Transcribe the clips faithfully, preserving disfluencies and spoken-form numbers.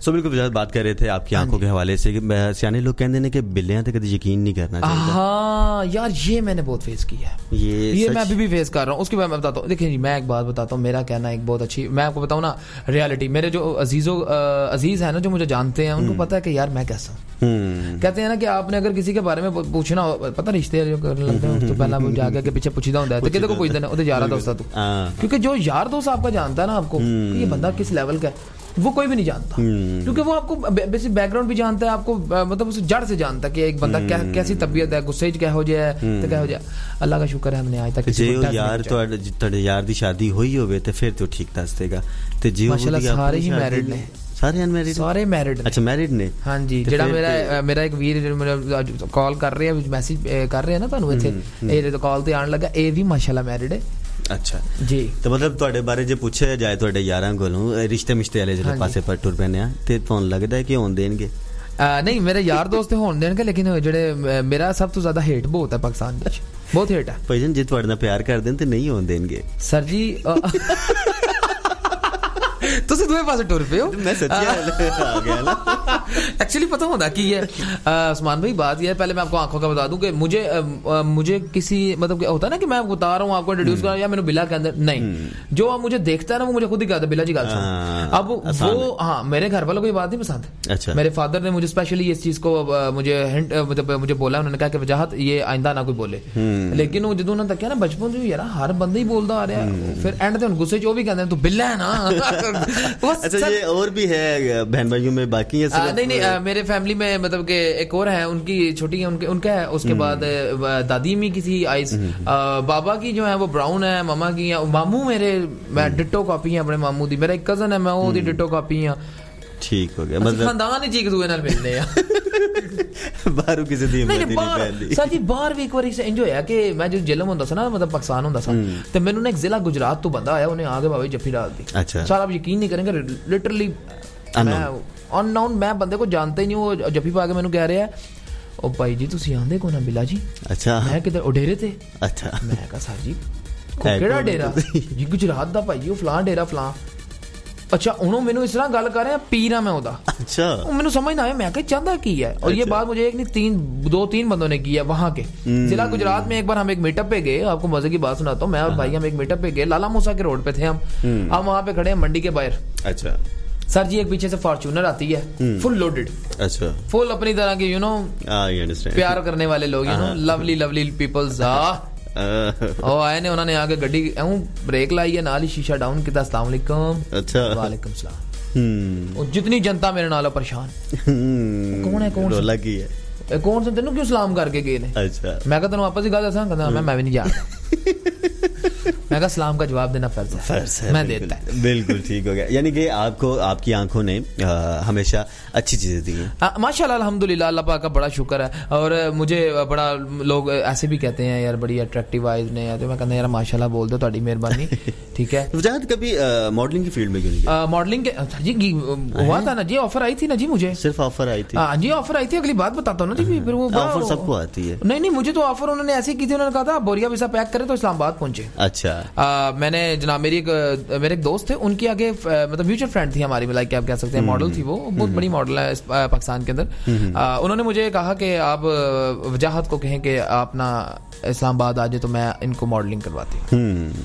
सो बिल्कुल वजाहत बात कर रहे थे आपकी आंखों के हवाले से कि सियाने लोग कहते हैं कि बिल्लियां तो कभी यकीन नहीं करना चाहिए। हाँ यार ये मैंने बहुत फेस किया है, ये ये मैं अभी भी फेस कर रहा हूँ। उसके बाद मैं बताता हूँ, देखिए जी मैं एक बात बताता हूँ, मेरा कहना एक बहुत अच्छी, मैं आपको बताऊँ ना रियलिटी, मेरे जो अजीजों अजीज है ना जो मुझे जानते हैं उनको पता है कि यार मैं कैसा हूँ। कहते हैं ना कि आपने अगर किसी के बारे में पूछना हो, पता रिश्ते जो करने लगते हैं तो पहला वो जाके के पीछे पूछीदा होता है तो किसी को पूछते हैं उधर यार दोस्त तू, क्योंकि जो यार दोस्त आपका जानता है ना आपको ये बंदा किस लेवल का है वो कोई भी नहीं जानता, क्योंकि वो आपको बेसिक बैकग्राउंड भी जानता है, आपको मतलब उस जड़ से जानता है कि एक बंदा क्या कैसी तबीयत है, गुस्से च क्या हो जाए तो क्या हो जाए। अल्लाह का शुक्र है हमने आज तक जे यार ਤੁਹਾਡੇ यार दी शादी होई होवे ते फिर तो ठीक दस देगा ते जे माशाल्लाह सारे ही मैरिड ने, सारे अनमैरिड, सारे मैरिड। अच्छा मैरिड ने। हाँ जी, जेड़ा मेरा मेरा एक वीर कॉल कर रहे हैं, मैसेज कर रहे हैं ना ਤੁਹਾਨੂੰ ਇੱਥੇ ਇਹ ਕਾਲ ਤੇ ਆਣ ਲੱਗਾ, ਇਹ ਵੀ ਮਾਸ਼ਾਅੱਲਾ ਮੈਰਿਡ ਹੈ। अच्छा जी, तो मतलब ਤੁਹਾਡੇ ਬਾਰੇ ਜੇ ਪੁੱਛਿਆ ਜਾਏ ਤੁਹਾਡੇ ਯਾਰਾਂ ਕੋਲੋਂ ਰਿਸ਼ਤੇ ਮਿਸ਼ਤੇ ਵਾਲੇ ਜਿਹੜੇ ਪਾਸੇ ਪਰ ਟੁਰ ਪੈਨੇ ਆ ਤੇ ਤੁਹਾਨੂੰ ਲੱਗਦਾ ਹੈ ਕਿ ਹੋਣ ਦੇਣਗੇ? ਨਹੀਂ ਮੇਰੇ ਯਾਰ ਦੋਸਤ ਹੋਣ ਦੇਣਗੇ, ਲੇਕਿਨ ਜਿਹੜੇ ਮੇਰਾ ਸਭ ਤੋਂ ਜ਼ਿਆਦਾ ਹੇਟ ਬਹੁਤ ਹੈ ਪਾਕਿਸਤਾਨ ਵਿੱਚ, ਬਹੁਤ ਹੇਟ ਹੈ ਭਾਈਜਾਨ। ਜੇ ਤੁਹਾਡੇ ਨਾਲ ਪਿਆਰ ਕਰਦੇ ਨੇ ਤੇ ਨਹੀਂ ਹੋਣ ਦੇਣਗੇ ਸਰ ਜੀ। ਤੁਸੀਂ ਦੋਵੇਂ ਪਾਸੇ ਟੁਰ ਪਏ ਹੋ, मैं सच्ची आ गया ना। एक्चुअली पता होता कि ये उस्मान भाई बात ये है, पहले मैं आपको आंखों का बता दूं कि मुझे मुझे किसी मतलब होता है ना कि मैं बता रहा हूँ आपको इंट्रोड्यूस कर रहा हूँ या मैंने बिला के अंदर नहीं, जो आप मुझे देखता है ना वो मुझे खुद ही कहता है बिला जी गाल सुन। अब वो हाँ मेरे घर वालों को ये बात नहीं पसंद। अच्छा। मेरे फादर ने मुझे स्पेशली इस चीज को मुझे हिंट मतलब मुझे बोला, उन्होंने कहा कि वजाहत ये आइंदा ना कोई बोले, लेकिन वो जो उन्होंने तक ना बचपन से यार हर बंदा ही बोलता आ रहा है, फिर एंड ते गुस्से जो भी कहते हैं तू बिल्ला है ना। अच्छा ये और भी है बहन भाइयों में बाकी है? नहीं नहीं मेरे फैमिली में मतलब कि एक और है, उनकी छोटी है उनके उनका है, उसके बाद दादी में किसी आइस, बाबा की जो है वो ब्राउन है, मामा की है, मामू मेरे मैं डिट्टो कॉपी है अपने मामू दी, मेरा एक कजन है मैं वो दी डिट्टो कॉपी है। ठीक हो गया, मतलब खानदान ही चीक दूए नाल मिलने आ बाहर किसी दी हिम्मत नहीं पैंदी। सर जी बाहर भी एक बार इसे इंज होया कि मैं जो जेलम होंदा सा ना मतलब पाकिस्तान होंदा सा ते मैनू ना एक जिला गुजरात तो बंदा आया, उन्हें आगे बाबा जफ्फी डाल दी। अच्छा। सर आप यकीन नहीं करेंगे लिटरली मैं अननोन, मैं बंदे को जानता ही नहीं, वो जफ्फी पा के मैनू कह रहा है ओ भाई जी तुसी आंदे को ना बिला जी? अच्छा। मैं किधर ओ डेरे ते? अच्छा। मैं कहा सर जी केड़ा डेरा जी? गुजरात दा भाई ओ फलां डेरा फलां। अच्छा उन्होंने मैंने इस तरह गल कर रहे हैं पीरा मैं उदा। अच्छा मैंने समझ ना आया, मैं क्या चाहता की है। और अच्छा। ये बात मुझे एक नहीं तीन दो तीन बंदों ने की है वहां के जिला गुजरात में। एक बार हम एक मीटअप पे गए, आपको मजे की बात सुनाता हूँ, मैं और भाई हम एक मीटअप पे गए, लाला मूसा के रोड पे थे हम हम वहां पे खड़े हैं मंडी के बाहर। अच्छा सर जी एक पीछे से फॉर्च्यूनर आती है फुल लोडेड। अच्छा फुल अपनी तरह के यू नो प्यार करने वाले लोग, you know lovely lovely peoples ओ आए ने, उन्होंने आगे गड्डी ब्रेक लाई है, नाल ही शीशा डाउन किया, अस्सलाम वालेकुम। अच्छा वालेकुम सलाम। और जितनी जनता मेरे नाल परेशान कौन है कौन रोला की है कौन से तेनू क्यों सलाम करके गए ने? अच्छा मैं कहा तेनू आपस की गल दसा, कहंदा मैं मैं भी नहीं जानता। मैं कहा सलाम का जवाब देना फर्ज है, फर्ज है मैं देता है। बिल्कुल ठीक हो गया, यानी कि आपको आपकी आंखों ने हमेशा अच्छी चीजें दी हैं माशाल्लाह अल्हम्दुलिल्लाह, अल्लाह पाक का बड़ा शुक्र है। और मुझे बड़ा लोग ऐसे भी कहते हैं यार बड़ी अट्रैक्टिव आइज ने, तो मैं कहता यार माशाल्लाह बोल दो तुम्हारी मेहरबानी। ठीक है वजाहत कभी मॉडलिंग की फील्ड में क्यों नहीं? मॉडलिंग जी हुआ था ना जी, ऑफर आई थी ना जी, मुझे सिर्फ ऑफर आई थी। हाँ जी ऑफर आई थी, अगली बात बताता हूँ ना जी, फिर वो ऑफर सबको आती है। नहीं नहीं मुझे तो ऑफर उन्होंने ऐसे की थी, उन्होंने कहा था बोरिया वीसा पैक करे तो इस्लामाबाद पहुंचे। अच्छा आ, मैंने जनाब मेरी एक मेरे एक दोस्त थे, उनकी आगे मतलब म्यूचुअल फ्रेंड थी हमारी, लाइक आप कह सकते हैं मॉडल थी, वो बहुत बड़ी मॉडल है पाकिस्तान के अंदर। आ, उन्होंने मुझे कहा कि आप वजाहत को कहें कि आप ना इस्लामाबाद आ जाए तो मैं इनको मॉडलिंग करवाती हूँ।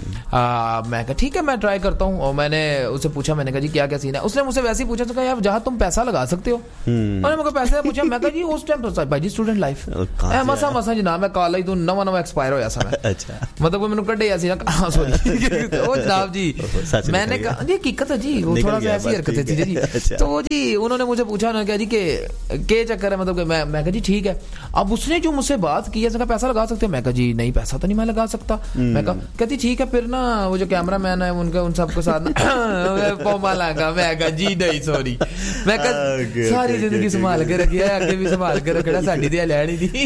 मैं कहा ठीक है मैं ट्राई करता हूँ। और मैंने उससे पूछा, मैंने कहा जी क्या क्या सीन है? उसने मुझसे वैसे ही पूछा, तो कहा यार जहाँ तुम पैसा लगा सकते हो। और मैं पैसे पूछा, मैं कहा जी उस टाइम तो भाई जी स्टूडेंट लाइफ मसा मसा जनाब मैं कॉलेज तो नवा नवा एक्सपायर होया सा। अच्छा मतलब मैंने कड्ढे सी ना सॉरी ओ जनाब जी, मैंने कहा जी हकीकत है जी, वो थोड़ा सा ऐसी हरकतें थी जी। तो जी उन्होंने मुझे पूछा, उन्होंने कहा जी के के चक्कर है, मतलब मैं मैं कहा जी ठीक है। अब उसने जो मुझसे बात की है पैसा लगा सकते हो? मैं कहा जी नहीं पैसा तो नहीं मैं लगा सकता। मैं कहा कहती ठीक है फिर ना वो जो कैमरा मैन है उनका उन सबके साथ ना पोमा लगा। मैं कहा जी नहीं सॉरी, मैं कहा सारी जिंदगी संभाल के रखी है, आगे भी संभाल के रखना, साडी दी लैनी दी।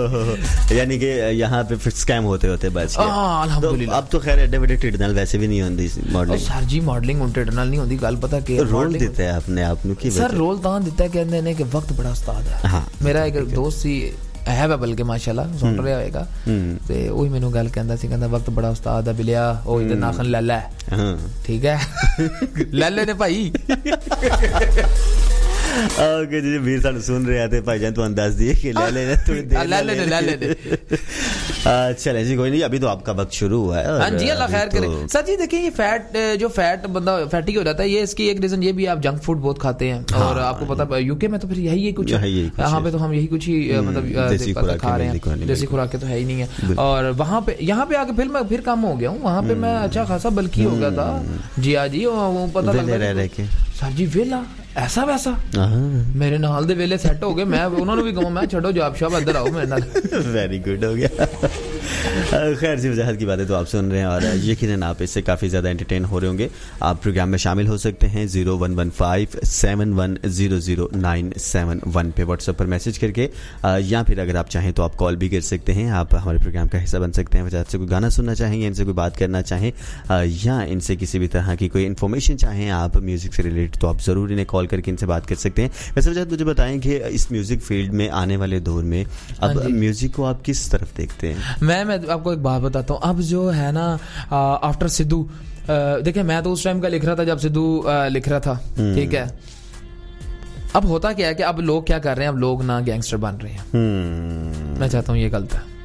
यानी कि यहाँ पे फिर स्कैम होते होते बस अल्हम्दुलिल्लाह। अब तो खैर एडे बड़े टिड नाल वैसे भी नहीं होंदी मॉडलिंग। सर जी मॉडलिंग उन टिड नाल नहीं होंदी, गल पता के रोल देते हैं अपने आप नु की सर रोल तां दिता है कहंदे ने कि वक्त बड़ा उस्ताद है। हाँ, मेरा एक दोस्त सी है बल्कि माशाल्लाह सुन रहा होएगा, ते ओही मेनू गल कहंदा सी, कहंदा वक्त बड़ा उस्ताद है बिलिया, ओ इधर नाखन लैला है। ठीक है लैले ने भाई ओके जी, वीर सानू सुन रहे थे भाईजान, तो दस दिए कि ले लेने थोड़ी देर ले लेने ले लेने। चले जी, कोई नहीं, अभी तो आपका वक्त शुरू हुआ है। हाँ जी, अल्लाह खैर करे। सर जी देखिए, ये फैट जो फैट बंदा फैटी हो जाता है, ये इसकी एक रीजन ये भी आप जंक फूड बहुत खाते हैं। और आपको पता यूके में तो फिर यही कुछ, यहाँ पे तो हम यही कुछ ही मतलब खा रहे हैं, देसी खुराकें तो है ही नहीं है। और वहाँ पे यहाँ पे आके फिर मैं फिर कम हो गया हूँ, वहाँ पे मैं अच्छा खासा बल्कि हो गया था जी। आज जी वो पता लगा सर जी वेला ऐसा वैसा मेरे नाल दे वेले सेट हो गए। मैं उन्होंने भी कहा मैं छड़ो जाब शाब इधर आओ मेरे नाल। वेरी गुड हो गया। खैर सी वजाहत की बातें तो आप सुन रहे हैं और यकीनन आप इससे काफ़ी ज़्यादा एंटरटेन हो रहे होंगे। आप प्रोग्राम में शामिल हो सकते हैं zero one one five seven one zero zero nine seven one पे व्हाट्सएप पर मैसेज करके, या फिर अगर आप चाहें तो आप कॉल भी कर सकते हैं। आप हमारे प्रोग्राम का हिस्सा बन सकते हैं। वजह से कोई गाना सुनना चाहें या इनसे कोई बात करना चाहें या इनसे किसी भी तरह की कोई इन्फॉर्मेशन चाहें आप म्यूज़िक से रिलेटेड, तो आप ज़रूर इन्हें कॉल करके इनसे बात कर सकते हैं। वैसे वजह मुझे बताएं कि इस म्यूज़िक फील्ड में आने वाले दौर में अब म्यूज़िक को आप किस तरफ देखते हैं? मैं मैं आपको एक बात बताता हूँ। अब जो है ना आफ्टर सिद्धू, देखिए मैं तो उस टाइम का लिख रहा था जब सिद्धू लिख रहा था, ठीक है। अब होता क्या है कि अब लोग क्या कर रहे हैं, अब लोग ना गैंगस्टर बन रहे हैं। मैं चाहता हूँ ये गलत है।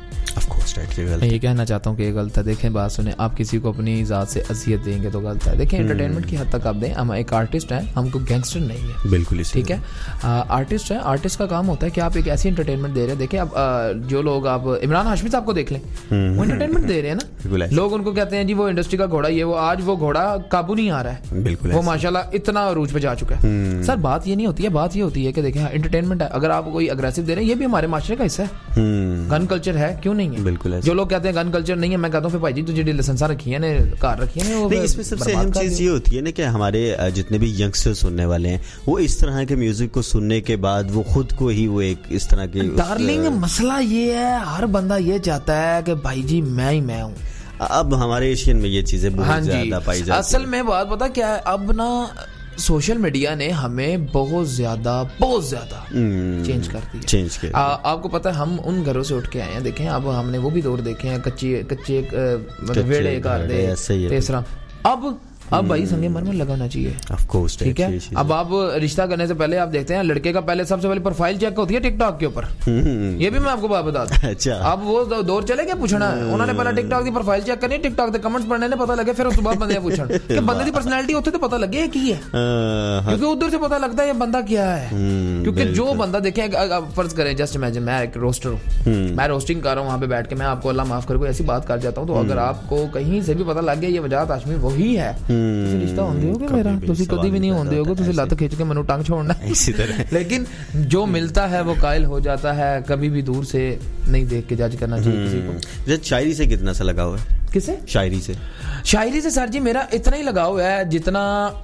मैं ये कहना चाहता हूँ कि ये गलत है। देखें बात सुने, आप किसी को अपनी ज़ात से अजियत देंगे तो गलत है। देखें एंटरटेनमेंट की हद तक आप दें, हम एक आर्टिस्ट हैं, हमको गैंगस्टर नहीं है, बिल्कुल ठीक है। आर्टिस्ट है, आर्टिस्ट का काम होता है कि आप एक ऐसी एंटरटेनमेंट दे रहे हैं। देखिए अब जो लोग, आप इमरान हाशमी साहब को देख लें, वो एंटरटेनमेंट दे रहे हैं ना। लोग उनको कहते हैं जी वो इंडस्ट्री का घोड़ा, ये वो, आज वो घोड़ा काबू नहीं आ रहा है, बिल्कुल वो माशाल्लाह इतना अरूज पे जा चुका है। सर बात ये नहीं होती है, बात ये होती है कि देखें एंटरटेनमेंट है, अगर आप कोई अग्रेसिव दे रहे हैं, ये भी हमारे माशरे का हिस्सा है। गन कल्चर है, क्यों नहीं है? जो लोग कहते हैं गन कल्चर नहीं है, मैं कहता हूँ फिर भाई जी तुझे लाइसेंस रखी है ने, कार रखी है ने, वो इसमें सबसे अहम चीज ये होती है ना कि हमारे जितने भी यंगस्टर सुनने वाले हैं, वो इस तरह के म्यूजिक को सुनने के बाद वो खुद को ही वो एक इस तरह के डार्लिंग मसला ये है, हर बंदा ये चाहता है कि भाई जी मैं ही मैं हूँ। अब हमारे एशियन में ये चीजें बहुत ज्यादा पाई जाती है। असल में बात पता क्या है, अब ना सोशल मीडिया ने हमें बहुत ज्यादा बहुत ज्यादा चेंज कर दिया, चेंज किया। आपको पता है हम उन घरों से उठ के आए हैं, देखें अब हमने वो भी दौर देखे हैं, कच्चे कच्चे मतलब वेड़े घर दे तीसरा। अब अब भाई संगे मरमर लगाना चाहिए, ऑफ कोर्स, ठीक है। अब आप रिश्ता करने से पहले आप देखते हैं लड़के का पहले सबसे पहले प्रोफाइल चेक होती है टिकटॉक के ऊपर। ये भी मैं आपको बात बता दूं। अच्छा, अब वो दौर चले गया पूछना, उन्होंने पहले टिकटॉक की प्रोफाइल चेक करनी, टिकटॉक के कमेंट्स पढ़ने ने पता लगे, फिर उस बाद बंदे पूछन कि बंदे की पर्सनालिटी होती तो पता लगे की है, क्योंकि उधर से पता लगता है ये बंदा क्या है। क्योंकि जो बंदा देखे, फर्ज करें जस्ट इमेजिन मैं एक रोस्टर हूँ, मैं रोस्टिंग कर रहा हूँ वहाँ पे बैठ के, मैं आपको अल्लाह माफ करे कोई ऐसी बात कर जाता हूँ, तो अगर आपको कहीं से भी पता लग गया ये वजाहत हाशमी वही है, रिश्ता मेरा तुसी कभी भी नहीं होंदे होगे, तुसी लत खींच के मनु टांग छोड़ना इसी तरह। लेकिन जो मिलता है वो कायल हो जाता है, कभी भी दूर से नहीं देख के जज करना चाहिए किसी को। शायरी से कितना सा लगा हुआ है? किसे? शायरी से। शायरी से सर जी मेरा इतना ही लगाव है जितना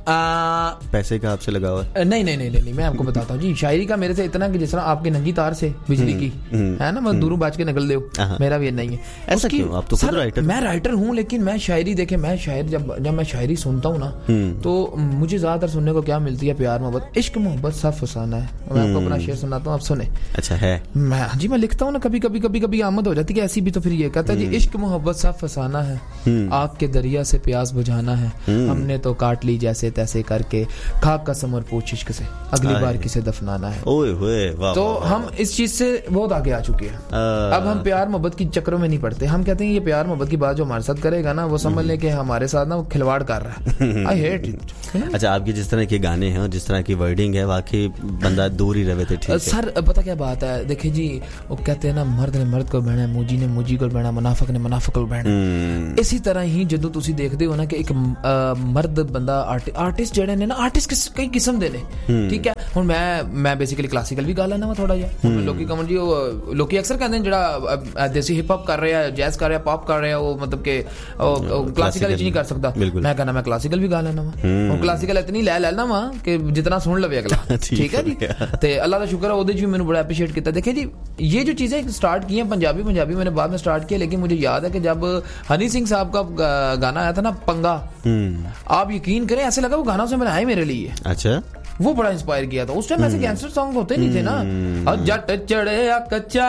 आ, पैसे का आपसे लगाव है। नहीं नहीं नहीं नहीं मैं आपको बताता हूँ जी, शायरी का मेरे से इतना कि जिस तरह आपकी नंगी तार से बिजली की है ना, मैं दूरों बाज के निकल दे, मेरा भी नहीं है। ऐसा क्यों? आप तो खुद राइटर। मैं राइटर हूँ, लेकिन मैं शायरी देखे, मैं शायर जब जब मैं शायरी सुनता हूँ ना, तो मुझे ज्यादातर सुनने को क्या मिलती है, प्यार मोहब्बत, इश्क मोहब्बत, सब फसाना है। मैं आपको अपना शेर सुनाता हूँ, आप सुने। अच्छा है? मैं जी मैं लिखता हूँ ना, कभी कभी कभी कभी आमद हो जाती है ऐसी भी, तो फिर ये कहता है जी इश्क मोहब्बत सब फसाना है, आग के दरिया से प्यास बुझाना है, हमने तो काट ली जैसे तैसे करके, खाक कसम और पूछ इश्क से, अगली बार किसे दफनाना है। ओए होए, वाह, तो वाह, हम इस चीज से बहुत आगे आ चुके हैं। अब हम प्यार मोहब्बत की चक्रों में नहीं पड़ते, हम कहते हैं ये प्यार मोहब्बत की बात जो हमारे साथ करेगा ना, वो समझ ले कि हमारे साथ ना वो खिलवाड़ कर रहा है। I hate it. अच्छा, आपके जिस तरह के गाने हैं और जिस तरह की वर्डिंग है, वाकई बंदा दूर ही रहे थे। ठीक है सर, पता क्या बात है, देखिए जी वो कहते हैं ना, मर्द ने मर्द को बहना, मूजी ने मूजी को बहना, मुनाफिक ने मुनाफिक को बहना। इसी तरह ही ਜਦੋਂ ਤੁਸੀਂ ਦੇਖਦੇ ਹੋ ਨਾ ਕਿ ਇੱਕ ਮਰਦ ਬੰਦਾ ਆਰਟਿਸਟ ਜਿਹੜੇ ਨੇ ਨਾ, ਆਰਟਿਸਟ ਕਈ ਕਿਸਮ ਦੇ ਨੇ, ਠੀਕ ਹੈ। ਹੁਣ ਮੈਂ ਮੈਂ ਬੇਸਿਕਲੀ ਕਲਾਸੀਕਲ ਵੀ ਗਾ ਲੈਣਾ ਵਾ ਥੋੜਾ ਜਿਹਾ, ਹੁਣ ਲੋਕੀ ਕਮਨ ਜੀ ਉਹ ਲੋਕੀ ਅਕਸਰ ਕਹਿੰਦੇ ਨੇ ਜਿਹੜਾ ਦੇਸੀ ਹਿਪ ਹੌਪ ਕਰ ਰਿਹਾ, ਜੈਜ਼ ਕਰ ਰਿਹਾ, ਪੌਪ ਕਰ ਰਿਹਾ, ਉਹ ਮਤਲਬ ਕਿ ਉਹ ਕਲਾਸੀਕਲ ਵਿੱਚ ਨਹੀਂ ਕਰ ਸਕਦਾ। ਮੈਂ ਕਹਿੰਦਾ ਮੈਂ ਕਲਾਸੀਕਲ ਵੀ ਗਾ ਲੈਣਾ ਵਾ, ਹੁਣ ਕਲਾਸੀਕਲ ਇਤਨੀ ਲੈ ਲੈਣਾ ਵਾ ਕਿ ਜਿतना सुन लवे अगला, ठीक है जी। तो अल्लाह का शुक्र है ਉਹਦੇ जी मैंने बड़ा अप्रिशिएट किया। देखिए जी ये जो चीजें स्टार्ट की हैं पंजाबी पंजाबी मैंने बाद में स्टार्ट किया, लेकिन मुझे याद है कि जब हनी सिंह साहब का गाना आया था ना पंगा, आप यकीन करें ऐसे लगा वो गाना उसने बनाया मेरे लिए। अच्छा, वो बड़ा इंस्पायर किया था। उस टाइम ऐसे गैंगस्टर सॉन्ग होते नहीं थे ना, जट चढ़े या कच्चा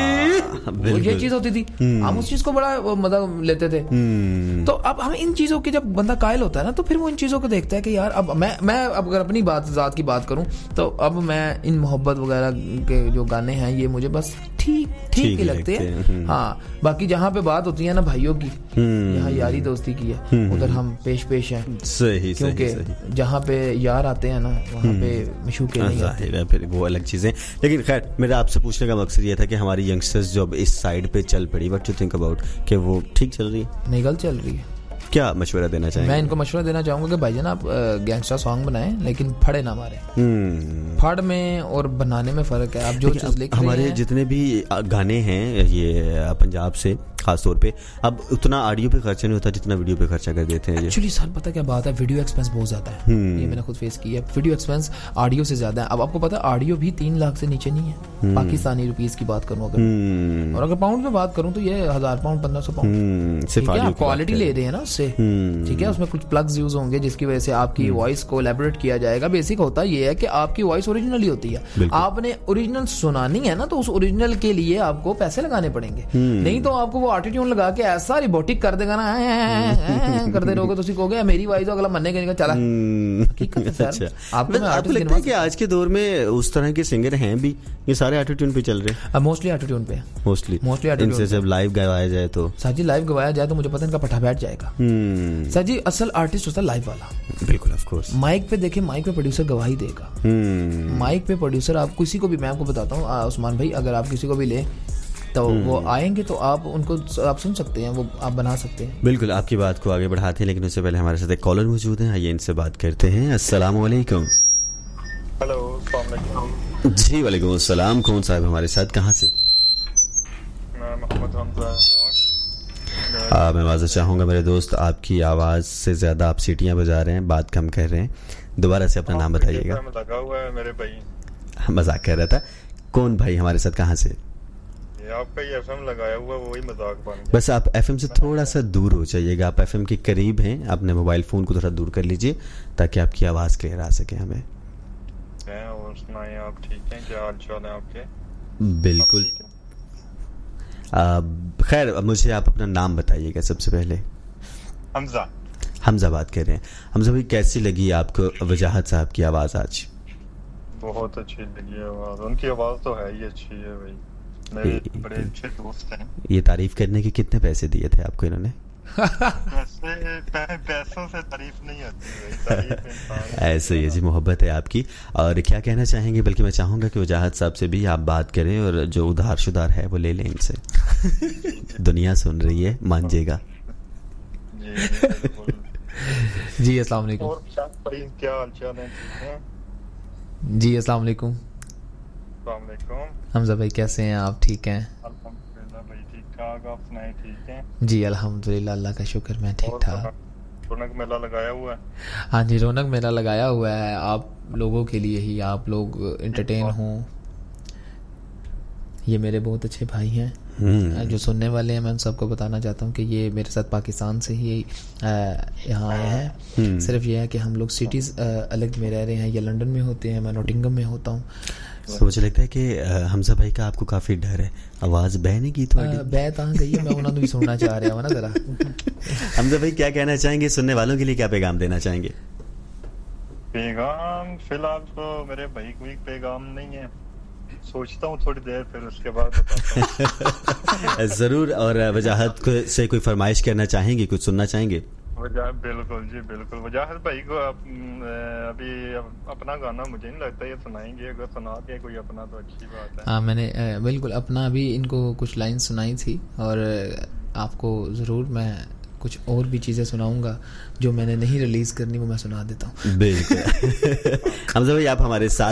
हरी, ये चीज होती थी, हम उस चीज को बड़ा मतलब लेते थे। तो अब हम इन चीजों की जब बंदा कायल होता है ना, तो फिर वो इन चीजों को देखता है कि यार अब मैं मैं अब अगर अपनी बात जात की बात करूं तो अब मैं इन मोहब्बत वगैरह के जो गाने हैं ये मुझे बस ठीक ठीक ही लगते हैं। हाँ, बाकी जहाँ पे बात होती है ना भाइयों की, यहाँ यारी दोस्ती की है, उधर हम पेश पेश हैं। सही, क्योंकि जहाँ पे यार आते हैं ना वहाँ पे मशूके नहीं आते, फिर वो अलग चीजें। लेकिन खैर मेरा आपसे पूछने का मकसद ये था कि हमारी यंगस्टर्स जो अब इस साइड पे चल पड़ी, व्हाट यू थिंक अबाउट, कि वो ठीक चल रही है नहीं गलत चल रही है? क्या मशवरा देना चाहेंगे? मैं इनको मशवरा देना चाहूंगा कि भाईजान आप गैंगस्टर सॉन्ग बनाएं लेकिन फड़े ना मारे। फड़ में और बनाने में फर्क है। आप जो चीज लिख रहे हैं, हमारे जितने भी गाने हैं ये पंजाब से खास तौर पे, अब उतना ऑडियो पे खर्चा नहीं होता जितना वीडियो पे खर्चा कर देते हैं। एक्चुअली सर पता क्या बात है, वीडियो एक्सपेंस बहुत ज्यादा है, ये मैंने खुद फेस किया है। वीडियो एक्सपेंस ऑडियो से ज्यादा है। अब आपको पता है ऑडियो भी तीन लाख से नीचे नहीं है, पाकिस्तानी रुपीस की बात करूँ अगर, और अगर पाउंड में बात करूँ तो ये हजार पाउंड पंद्रह सौ पाउंड। ठीक है, आप क्वालिटी ले रहे हैं ना उससे, ठीक है, उसमें कुछ प्लग्स यूज होंगे जिसकी वजह से आपकी वॉइस को एलैबोरेट किया जाएगा। बेसिक होता ये है कि आपकी वॉइस ओरिजिनल ही होती है, आपने ओरिजिनल सुनानी है ना, तो उस ओरिजिनल के लिए आपको पैसे लगाने पड़ेंगे। नहीं तो आपको वो ऑटोट्यून लगा के ऐसा रिबोटिक कर देगा ना, करते रहोगे तो कहोगे मेरी वॉइस अगला मनने के नहीं चला। हकीकत है सर। आपको लगता है कि आज के दौर में उस तरह के सिंगर हैं भी, ये सारे ऑटोट्यून पे चल रहे हैं? मोस्टली ऑटोट्यून पे, मोस्टली मोस्टली इनसे जब लाइव गवाया जाए तो साजी लाइव गवाया जाए तो मुझे पता है इनका पट्टा बैठ जाएगा। साजी असल आर्टिस्ट होता है लाइव वाला। बिल्कुल, ऑफ कोर्स। माइक पे देखे, माइक पे प्रोड्यूसर गवाही देगा। माइक पे प्रोड्यूसर, आप किसी को भी, मैं आपको बताता हूँ उस्मान भाई, अगर आप किसी को भी ले तो वो आएंगे तो आप उनको आप सुन सकते हैं, वो आप बना सकते हैं। बिल्कुल, आपकी बात को आगे बढ़ाते हैं, लेकिन उससे पहले हमारे साथ एक कॉलर मौजूद है, आइए इनसे बात करते हैं। अस्सलाम वालेकुम। हेलो, अस्सलाम वालेकुम। जी वालेकुम अस्सलाम। कौन साहब हमारे साथ, कहाँ से? मैं मोहम्मद हमजा। मैं माज़रत चाहूँगा मेरे दोस्त, आपकी आवाज़ से ज़्यादा आप सीटियाँ बजा रहे हैं, बात कम कर रहे हैं। दोबारा से अपना नाम बताइएगा। लगा हुआ है मेरे भाई। मजाक कर रहा था। कौन भाई हमारे साथ, कहाँ से? आपका ये एफएम लगाया हुआ, वही मजाक बन गया। बस आप एफएम से थोड़ा सा दूर हो जाइएगा, आप एफएम के करीब हैं, अपने मोबाइल फोन को थोड़ा दूर कर लीजिए ताकि आपकी आवाज क्लियर आ सके हमें। और सुनाइए, आप ठीक हैं? क्या हाल चाल है आपके? बिल्कुल। खैर, मुझे आप अपना नाम बताइएगा सबसे पहले। हमजा। हमजा बात कर रहे हैं। हमजा भाई, कैसी लगी आपको वजाहत साहब की आवाज आज? बहुत अच्छी लगी आवाज, उनकी आवाज तो है ही अच्छी है भाई, मेरे बड़े अच्छे दोस्त हैं। ये तारीफ करने के कितने पैसे दिए थे आपको इन्होंने? पैसे पैसों से तारीफ नहीं होती, तारीफ ऐसे ही जी, मोहब्बत है आपकी। और क्या कहना चाहेंगे? बल्कि मैं चाहूंगा कि वजाहत साहब से भी आप बात करें और जो उधार शुधार है वो ले लें इनसे। दुनिया सुन रही है, मान जाएगा। जी अस्सलाम वालेकुम। और क्या हाल चाल है? ठीक है जी, अस्सलाम वालेकुम। हमजा भाई कैसे हैं आप? ठीक हैं? अल्हम्दुलिल्लाह भाई, ठीक ठाक। आप सुनाएं, ठीक हैं? जी अल्हम्दुलिल्लाह, अल्लाह का शुक्र, मैं ठीक ठाक। रौनक मेला लगाया हुआ है? हाँ जी, रौनक मेला लगाया हुआ है आप लोगों के लिए ही, आप लोग एंटरटेन हों। ये मेरे बहुत अच्छे भाई हैं जो सुनने वाले हैं। मैं उन सबको बताना चाहता हूँ कि ये मेरे साथ पाकिस्तान से ही यहाँ आए हैं। सिर्फ ये है कि हम लोग सिटीज़ अलग में रह रहे हैं, या लंदन में होते हैं, मैं नॉटिंगम में होता हूँ। तो मुझे लगता है कि हमजा भाई का आपको काफी डर है, आवाज बह नहीं की थोड़ी? बह तो गई है, मैं उन्होंने भी सुनना चाह रहा हूँ ना जरा। हमजा भाई क्या कहना चाहेंगे, सुनने वालों के लिए क्या पैगाम देना चाहेंगे? पैगाम फिलहाल तो मेरे भाई कोई पैगाम नहीं है, सोचता हूँ थोड़ी देर, फिर उसके बाद बताता हूँ। जरूर। और वजाहत से कोई फरमाइश करना चाहेंगे, कुछ सुनना चाहेंगे? बिल्कुल जी बिल्कुल। वजाहत भाई को अभी अपना गाना मुझे नहीं लगता ये सुनाएंगे, अगर सुना के कोई अपना तो अच्छी बात है। हाँ, मैंने बिल्कुल अपना अभी इनको कुछ लाइन सुनाई थी, और आपको ज़रूर मैं कुछ और भी चीज़ें सुनाऊंगा जो मैंने नहीं रिलीज़ करनी, वो मैं सुना देता हूँ। बिल्कुल। हमजा भाई आप हमारे साथ